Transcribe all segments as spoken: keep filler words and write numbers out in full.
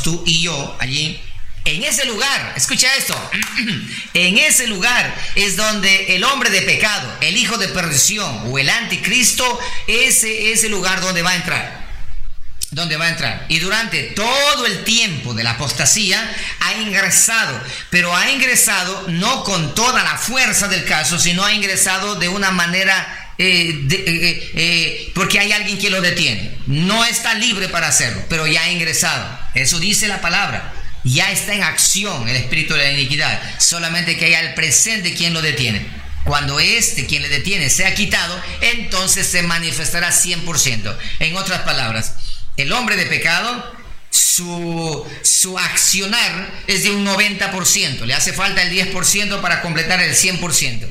tú y yo allí. En ese lugar, escucha esto, en ese lugar es donde el hombre de pecado, el hijo de perdición o el anticristo, ese es el lugar donde va a entrar. Donde va a entrar. Y durante todo el tiempo de la apostasía ha ingresado, pero ha ingresado no con toda la fuerza del caso, sino ha ingresado de una manera eh, de, eh, eh, porque hay alguien que lo detiene. No está libre para hacerlo, pero ya ha ingresado. Eso dice la palabra. Ya está en acción el espíritu de la iniquidad, solamente que haya el presente quien lo detiene. Cuando este quien le detiene sea quitado, entonces se manifestará cien por ciento. En otras palabras, el hombre de pecado, su, su accionar es de un noventa por ciento, le hace falta el diez por ciento para completar el cien por ciento.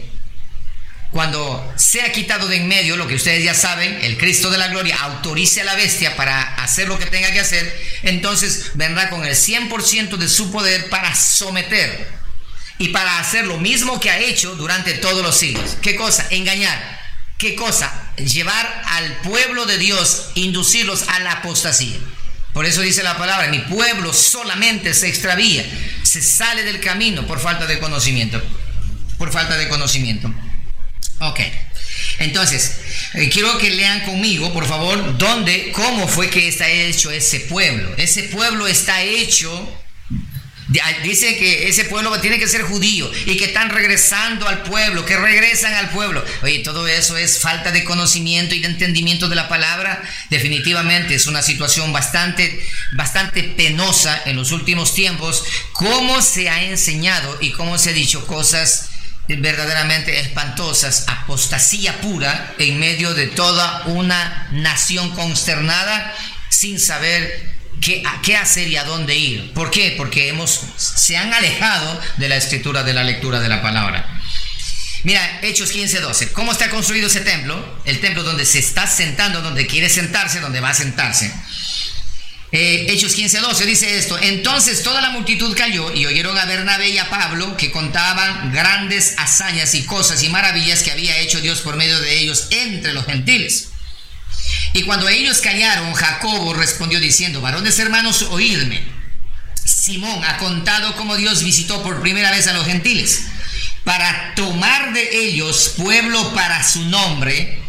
Cuando sea quitado de en medio, lo que ustedes ya saben, el Cristo de la gloria autorice a la bestia para hacer lo que tenga que hacer, entonces vendrá con el cien por ciento de su poder para someter y para hacer lo mismo que ha hecho durante todos los siglos. ¿Qué cosa? Engañar. ¿Qué cosa? Llevar al pueblo de Dios, inducirlos a la apostasía. Por eso dice la palabra, mi pueblo solamente se extravía, se sale del camino por falta de conocimiento. Por falta de conocimiento. Ok, entonces, eh, quiero que lean conmigo, por favor, dónde, cómo fue que está hecho ese pueblo. Ese pueblo está hecho, dice que ese pueblo tiene que ser judío y que están regresando al pueblo, que regresan al pueblo. Oye, todo eso es falta de conocimiento y de entendimiento de la palabra. Definitivamente es una situación bastante, bastante penosa en los últimos tiempos, cómo se ha enseñado y cómo se ha dicho cosas verdaderamente espantosas, apostasía pura en medio de toda una nación consternada sin saber qué, qué hacer y a dónde ir. ¿Por qué? Porque hemos, se han alejado de la escritura, de la lectura de la palabra. Mira, Hechos quince doce, ¿cómo está construido ese templo? El templo donde se está sentando, donde quiere sentarse, donde va a sentarse. Eh, Hechos quince doce dice esto: entonces toda la multitud cayó y oyeron a Bernabé y a Pablo que contaban grandes hazañas y cosas y maravillas que había hecho Dios por medio de ellos entre los gentiles. Y cuando ellos callaron, Jacobo respondió diciendo: varones hermanos, oídme. Simón ha contado cómo Dios visitó por primera vez a los gentiles para tomar de ellos pueblo para su nombre.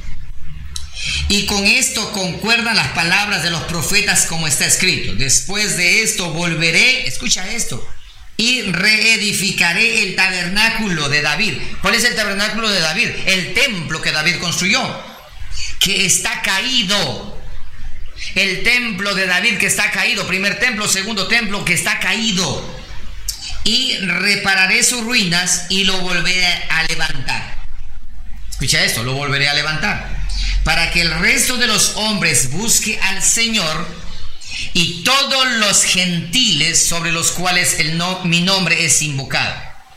Y con esto concuerdan las palabras de los profetas como está escrito: después de esto volveré, escucha esto, y reedificaré el tabernáculo de David. ¿Cuál es el tabernáculo de David? El templo que David construyó, que está caído. El templo de David que está caído, primer templo, segundo templo que está caído. Y repararé sus ruinas y lo volveré a levantar. Escucha esto, lo volveré a levantar, para que el resto de los hombres busque al Señor y todos los gentiles sobre los cuales el no, mi nombre es invocado.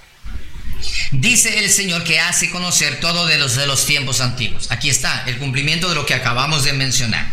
Dice el Señor que hace conocer todo de los, de los tiempos antiguos. Aquí está el cumplimiento de lo que acabamos de mencionar.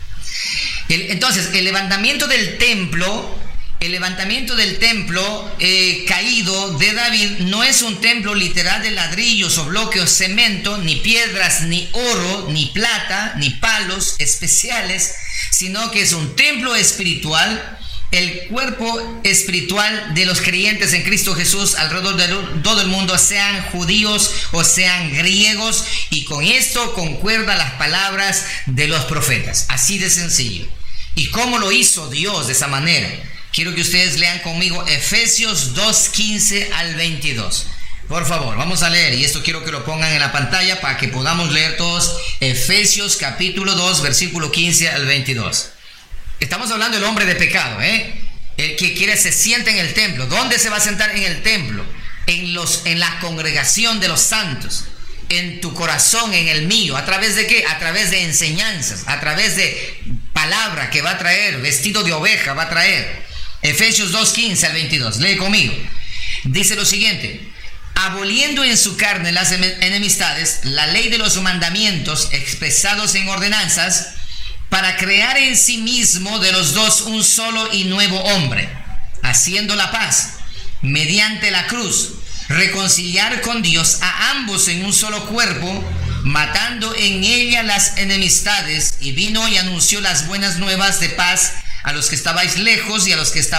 El, entonces, el levantamiento del templo, el levantamiento del templo eh, caído de David no es un templo literal de ladrillos o bloques o cemento, ni piedras, ni oro, ni plata, ni palos especiales, sino que es un templo espiritual, el cuerpo espiritual de los creyentes en Cristo Jesús alrededor de todo el mundo, sean judíos o sean griegos, y con esto concuerdan las palabras de los profetas, así de sencillo. ¿Y cómo lo hizo Dios de esa manera? Quiero que ustedes lean conmigo Efesios dos, quince al veintidós. Por favor, vamos a leer, y esto quiero que lo pongan en la pantalla para que podamos leer todos. Efesios capítulo dos, versículo quince al veintidós. Estamos hablando del hombre de pecado, ¿eh? El que quiere se sienta en el templo. ¿Dónde se va a sentar? En el templo, en, los, en la congregación de los santos, en tu corazón, en el mío. ¿A través de qué? A través de enseñanzas, a través de palabra que va a traer, vestido de oveja va a traer. Efesios dos, quince al veintidós, lee conmigo. Dice lo siguiente: aboliendo en su carne las enemistades, la ley de los mandamientos expresados en ordenanzas, para crear en sí mismo de los dos un solo y nuevo hombre, haciendo la paz mediante la cruz, reconciliar con Dios a ambos en un solo cuerpo, matando en ella las enemistades, y vino y anunció las buenas nuevas de paz a los que estabais lejos y a los que estaban